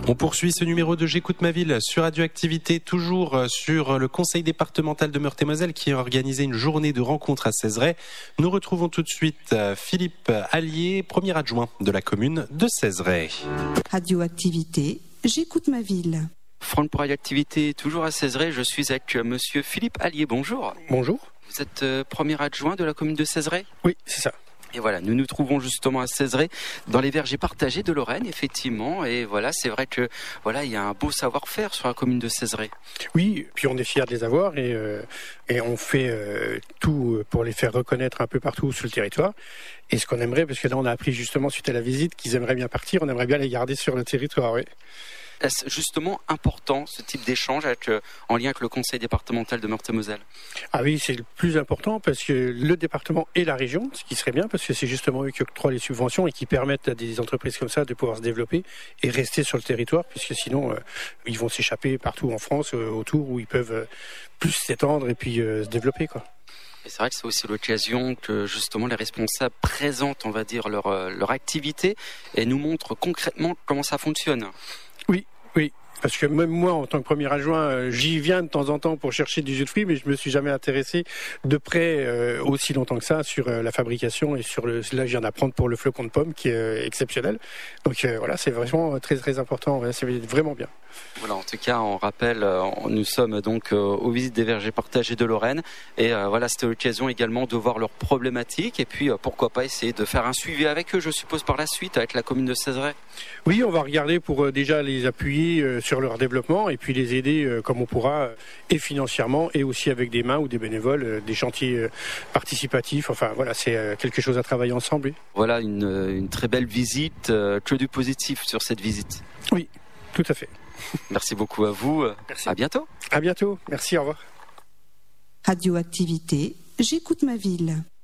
On poursuit ce numéro de J'écoute ma ville sur Radioactivité, toujours sur le conseil départemental de Meurthe-et-Moselle qui a organisé une journée de rencontres à Cézeray. Nous retrouvons tout de suite Philippe Allier, premier adjoint de la commune de Cézeray. Radioactivité, J'écoute ma ville. Front pour Radioactivité, toujours à Cézeray, je suis avec monsieur Philippe Allier, bonjour. Bonjour. Vous êtes premier adjoint de la commune de Cézeray ? Oui, c'est ça. Et voilà, nous nous trouvons justement à Cézeray, dans les vergers partagés de Lorraine, effectivement. Et voilà, c'est vrai que voilà, il y a un beau savoir-faire sur la commune de Cézeray. Oui, puis on est fiers de les avoir et on fait tout pour les faire reconnaître un peu partout sur le territoire. Et ce qu'on aimerait, parce que là on a appris justement suite à la visite qu'ils aimeraient bien partir, on aimerait bien les garder sur le territoire, oui. Est-ce justement important ce type d'échange en lien avec le conseil départemental de Meurthe-et-Moselle ? Ah oui, c'est le plus important parce que le département et la région, ce qui serait bien parce que c'est justement eux qui octroient les subventions et qui permettent à des entreprises comme ça de pouvoir se développer et rester sur le territoire, puisque sinon ils vont s'échapper partout en France autour où ils peuvent plus s'étendre et puis se développer, quoi. Et c'est vrai que c'est aussi l'occasion que justement les responsables présentent, on va dire, leur activité et nous montrent concrètement comment ça fonctionne. Oui, parce que même moi, en tant que premier adjoint, j'y viens de temps en temps pour chercher du jus de fruits, mais je me suis jamais intéressé de près aussi longtemps que ça sur la fabrication et là, je viens d'apprendre pour le flocon de pomme qui est exceptionnel. Donc voilà, c'est vraiment très très important, c'est vraiment bien. Voilà, en tout cas, on rappelle, nous sommes donc aux visites des vergers partagés de Lorraine et voilà, c'était l'occasion également de voir leurs problématiques et puis pourquoi pas essayer de faire un suivi avec eux, je suppose, par la suite, avec la commune de Cézeray. Oui, on va regarder pour déjà les appuyer sur leur développement et puis les aider comme on pourra et financièrement et aussi avec des mains ou des bénévoles, des chantiers participatifs. Enfin voilà, c'est quelque chose à travailler ensemble. Oui. Voilà, une très belle visite, que du positif sur cette visite. Oui, tout à fait. Merci beaucoup à vous. Merci. À bientôt. À bientôt. Merci, au revoir. Radioactivité, J'écoute ma ville.